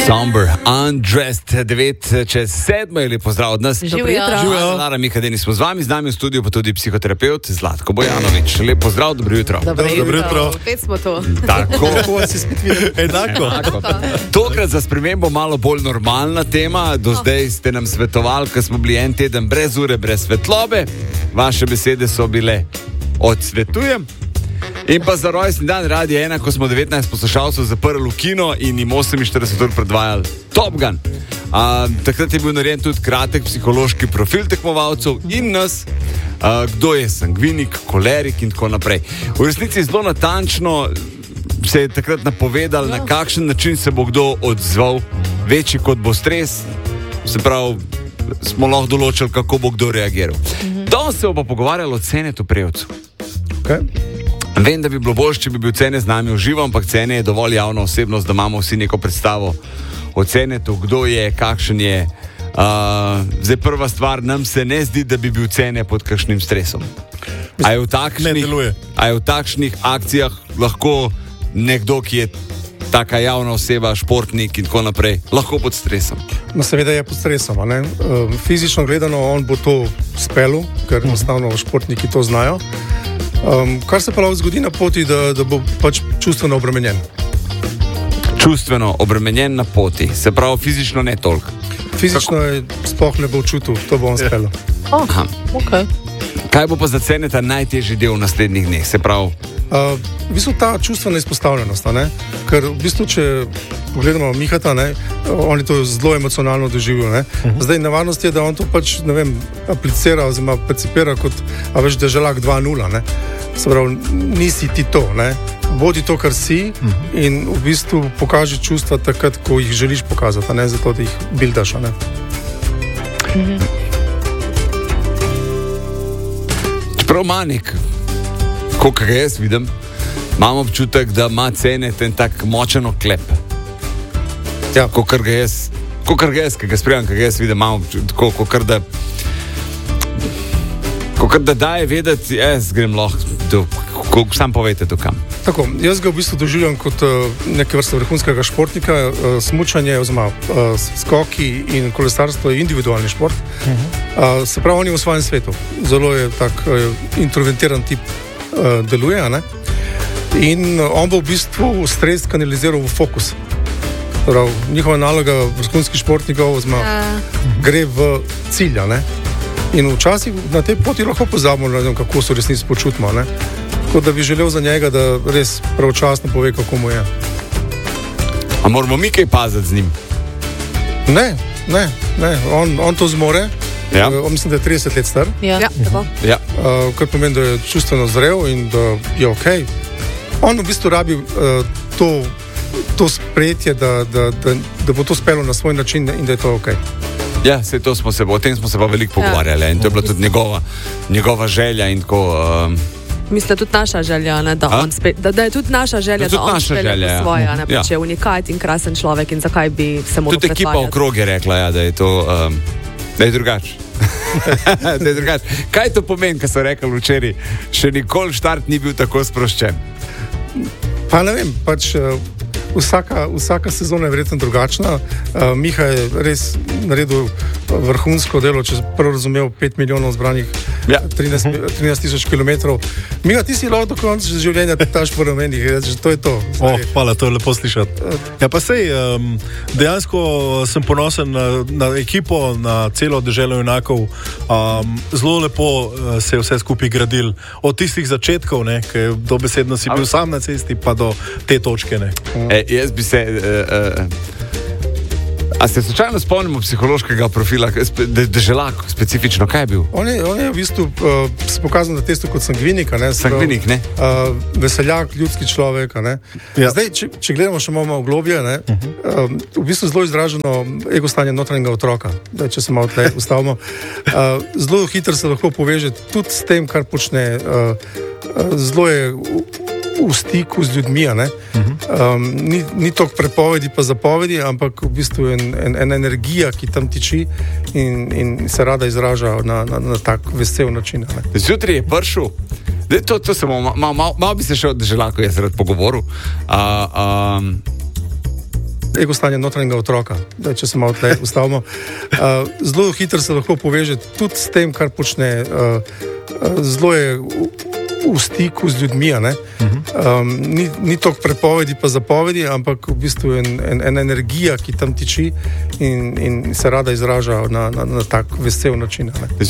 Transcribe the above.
Somber, Undressed, 9:07, je lepo zdrav od nas. Živijo. Lara Mika, Denis smo z vami, z nami v studiu pa tudi psihoterapeut Zlatko Bojanović. Lepo zdrav, dobro jutro. Dobro jutro. Opet smo to. Tako. Enako. Tokrat za spremembo malo bolj normalna tema. Do zdaj ste nam svetovali, ko smo bili en teden brez ure, brez svetlobe. Vaše besede so bile odsvetujem. In pa za rojstni dan Radia 1, ko smo 19 poslušalcev zaprli v kino in jim 48 ur predvajali Top Gun. Takrat je bil narejen tudi kratek psihološki profil tekmovalcev in nas, kdo je sangvinik, kolerik in tako naprej. V resnici zelo natančno se je takrat napovedal, na kakšen način se bo kdo odzval, večji kot bo stres, se pravi, smo lahko določili, kako bo kdo reagiral. Danes se bo pa pogovarjalo o Cenetu Prevcu. Okay. Vem, da bi bilo bolj, če bi bil Cene z nami v živo, ampak Cene je dovolj javna osebnost, da imamo vsi neko predstavo o Cenetu, kdo je, kakšen je. Zdaj prva stvar, nam se ne zdi, da bi bil Cene pod kakšnim stresom. A je v takšnih akcijah lahko nekdo, ki je taka javna oseba, športnik in tako naprej, lahko pod stresom? No, seveda je pod stresom. Fizično gledano on bo to speljal, ker enostavno športniki to znajo. Kar se pa lahko zgodi na poti, da bo pač čustveno obremenjen. Čustveno obremenjen na poti, se pravi fizično ne toliko. Fizično je sploh ne bo čutil, to bo on speljal. Okay. Kaj bo pa za Ceneta najtežji del v naslednjih dneh, se pravi? V bistvu ta čustvena izpostavljenost, ker v bistvu, če pogledamo Mihata, on je to zelo emocionalno doživel. Zdaj, nevarnost je, da on to pač, aplicira oziroma percipira kot, deželak 2.0. Se pravi, nisi ti to, bodi to, kar si in v bistvu pokaži čustva takrat, ko jih želiš pokazati, zato da jih bildaš. Čeprav Manik, koliko ga jaz vidim, imam občutek, da ima Cenet en tak močen oklep. Ja. Kolikor ga jaz, ki ga spremljam, ki ga jaz vidim, imam občutek, kolikor da daje vedeti, jaz grem lahko, sam povejte to kam. Tako, jaz ga v bistvu doživljam kot neke vrste vrhunskega športnika. Smučanje oziroma skoki in kolesarstvo je individualni šport. Se pravi, on je v svojem svetu. Zelo je tak introvertiran tip deluje, in on bo v bistvu stres kanaliziral v fokus. Prav, njihova naloga vrhunskih športnikov gre v cilj. In včasih na tej poti lahko pozabimo, kako se v resnici počutimo. Tako da bi želel za njega, da res pravočasno pove, kako mu je. A moramo mi kaj paziti z njim? Ne. On to zmore. Ja. Mislim, da je 30 let star. Ja. Kar pomeni, da je čustveno zrel in da je ok. On v bistvu rabi to sprejetje, da bo to speljal na svoj način in da je to ok. Ja, o tem smo se pa veliko pogovarjali in to je bila tudi njegova želja in tako. Mislim, da je tudi naša želja, da je tudi naša želja, da on spelje svoje, pač je unikat in krasen človek in zakaj bi se moral pretvarjati. Tudi ekipa okrog je rekla, da je to, da je drugače. Da je drugače. Kaj to pomeni, ko so rekli včeraj, še nikoli štart ni bil tako sproščen? Pa ne vem, pač vsaka sezona je verjetno drugačna. Miha je res naredil vrhunsko delo, če sem prvo razumel, 5 milijonov zbranih, 13,000 kilometrov. Miha, ti si lahko do konca življenja taš po ramenih, to je to. Hvala, to je lepo slišati. Ja, pa sej, dejansko sem ponosen na ekipo, na celo deželo junakov. Zelo lepo se je vse skupaj gradil. Od tistih začetkov, ki je dobesedno si bil sam na cesti, pa do te točke. Jaz bi se... A se slučajno spomnimo psihološkega profila, deželak specifično, kaj je bil? On je v bistvu se pokazal na testu kot sangvinik. Sangvinik, ne? Veseljak, ljudski človek. Ja. Zdaj, če gledamo še malo globlje, v bistvu zelo izraženo ego stanje notranjega otroka. Če se malo tle ustavimo. Zelo hitro se lahko poveže tudi s tem, kar počne. Zelo je v stiku z ljudmi. Ni toliko prepovedi pa zapovedi, ampak v bistvu ena energija, ki tam tiči in se rada izraža na tak vesel način. Zjutraj je prišel, to se malo bi se še od deželako jaz rad pogovoril. ego stanje notranjega otroka, če se malo tle ustavimo. Zelo hitro se lahko poveže tudi s tem, kar počne. Zelo je v stiku z ljudmi. Ni toliko prepovedi pa zapovedi, ampak v bistvu ena energija, ki tam tiči in se rada izraža na tak vesel način.